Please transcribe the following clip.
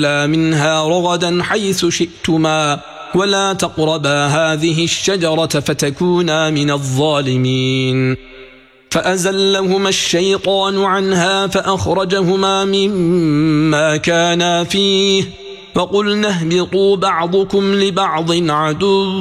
منها رغدا حيث شئتما ولا تقربا هذه الشجرة فتكونا من الظالمين فأزلهما الشيطان عنها فأخرجهما مما كانا فيه وقلنا اهبطوا بعضكم لبعض عدو